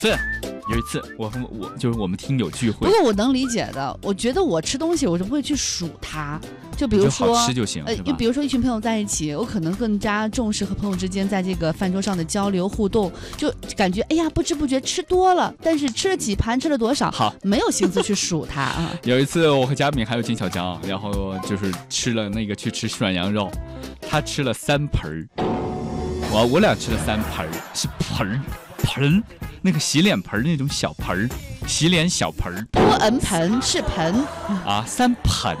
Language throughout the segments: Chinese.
这有一次我就是我们听友聚会， 不过我能理解的，我觉得我吃东西我是不会去数它，就比如说就好吃就行， 就比如说一群朋友在一起，我可能更加重视和朋友之间在这个饭桌上的交流互动，就感觉哎呀不知不觉吃多了，但是吃了几盘吃了多少， 好没有心思去数它啊。 有一次我和佳敏还有金小江，然后就是吃了那个去吃涮羊肉，他吃了3盆我俩吃了3盆是盆那个洗脸盆那种小盆洗脸小盆不恩盆是盆啊，3盆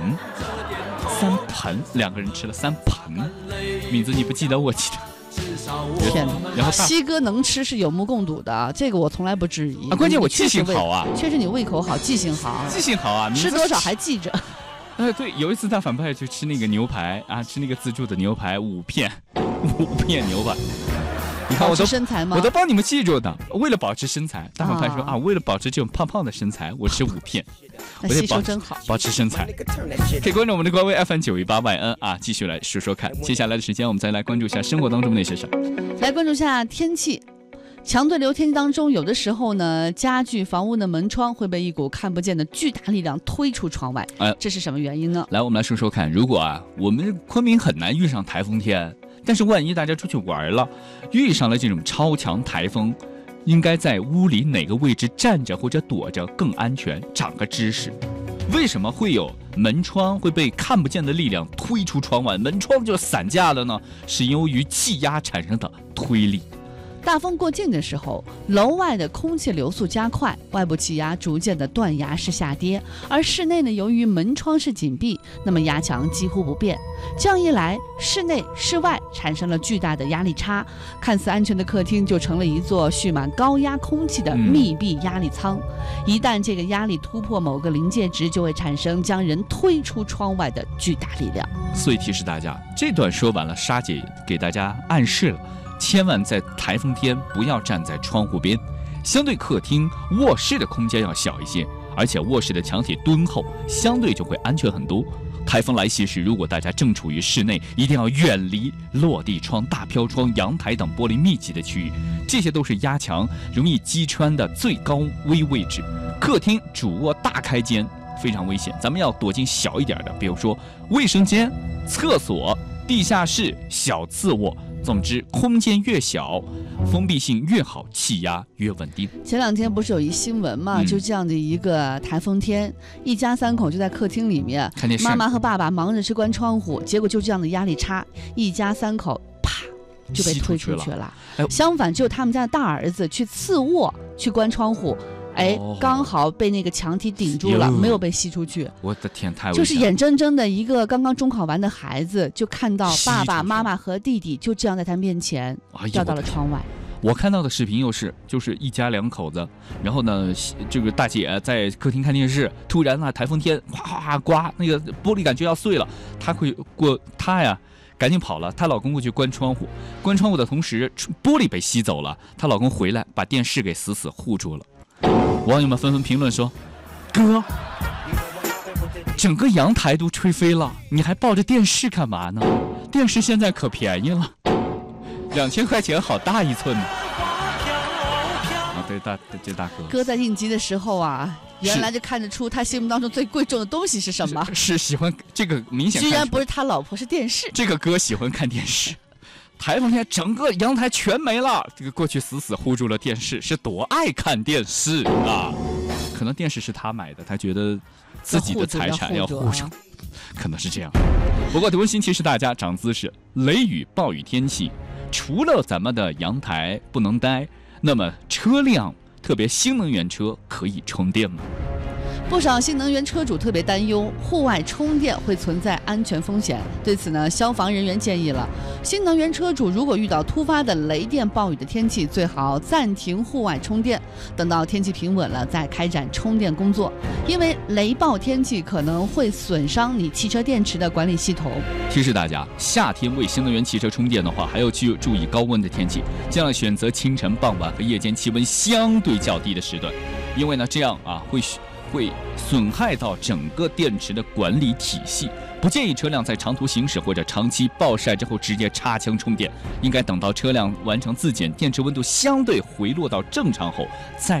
，2个人吃了3盆，名字你不记得我记得。 天哪！ 然后西哥能吃是有目共睹的，这个我从来不质疑。 关键我记性好啊， 确实你胃口好，记性好， 记性好啊， 吃多少还记着。 对，有一次他反派去吃那个牛排啊，吃那个自助的牛排5片牛排。你看保持身材吗？ 我都帮你们记住的。为了保持身材，大反派说啊，为了保持这种胖胖的身材，我吃5片。 那吸收真好， 保持身材。可以关注我们的官微 FM918YN 啊，继续来说说看。接下来的时间，我们再来关注一下生活当中那些事。 来关注一下天气。强对流天气当中，有的时候呢，家具、房屋的门窗会被一股看不见的巨大力量推出窗外。这是什么原因呢？ 来，我们来说说看。如果我们昆明很难遇上台风天，但是万一大家出去玩了，遇上了这种超强台风，应该在屋里哪个位置站着或者躲着更安全？长个知识。为什么会有门窗会被看不见的力量推出窗外？门窗就散架了呢？是由于气压产生的推力。 大风过境的时候，楼外的空气流速加快，外部气压逐渐的断崖式下跌，而室内呢，由于门窗是紧闭，那么压强几乎不变。这样一来，室内室外产生了巨大的压力差，看似安全的客厅就成了一座蓄满高压空气的密闭压力舱。一旦这个压力突破某个临界值，就会产生将人推出窗外的巨大力量。 所以提示大家，这段说完了，莎姐给大家暗示了。千万在台风天不要站在窗户边，相对客厅、卧室的空间要小一些，而且卧室的墙体敦厚，相对就会安全很多。台风来袭时，如果大家正处于室内，一定要远离落地窗、大飘窗、阳台等玻璃密集的区域，这些都是压强容易击穿的最高危位置。客厅、主卧大开间非常危险，咱们要躲进小一点的，比如说卫生间、厕所、地下室、小次卧。总之，空间越小，封闭性越好，气压越稳定。 前2天不是有一新闻嘛，就这样的一个台风天，一家3口就在客厅里面， 看电视， 妈妈和爸爸忙着去关窗户，结果就这样的压力差，一家3口啪就被推出去了。相反，只有他们家的大儿子去次卧去关窗户。刚好被那个墙体顶住了，没有被吸出去。 我的天，太危险了！ 就是眼睁睁的一个刚刚中考完的孩子，就看到爸爸妈妈和弟弟就这样在他面前掉到了窗外。 我看到的视频就是一家2口子，然后呢，这个大姐在客厅看电视，突然台风天哗哗哗刮，那个玻璃感觉要碎了，她呀赶紧跑了，她老公过去关窗户的同时，玻璃被吸走了，她老公回来把电视给死死护住了。网友们纷纷评论说：“哥，整个阳台都吹飞了，你还抱着电视干嘛呢？电视现在可便宜了，2000块钱好大一寸呢。”对，这大哥。 哥在应急的时候啊，原来就看得出他心目当中最贵重的东西是什么？ 是喜欢这个明显。 居然不是他老婆，是电视。 这个哥喜欢看电视。台风天整个阳台全没了，这个过去死死护住了电视，是多爱看电视啊！可能电视是他买的，他觉得自己的财产要护住，可能是这样。不过温馨提示大家长姿势，雷雨暴雨天气，除了咱们的阳台不能待，那么车辆，特别新能源车可以充电吗？ 不少新能源车主特别担忧户外充电会存在安全风险，对此呢，消防人员建议了，新能源车主如果遇到突发的雷电暴雨的天气，最好暂停户外充电，等到天气平稳了再开展充电工作，因为雷暴天气可能会损伤你汽车电池的管理系统。 提示大家，夏天为新能源汽车充电的话，还要去注意高温的天气，尽量选择清晨、傍晚和夜间气温相对较低的时段，因为呢，这样会损害到整个电池的管理体系。不建议车辆在长途行驶或者长期暴晒之后直接插枪充电，应该等到车辆完成自检，电池温度相对回落到正常后再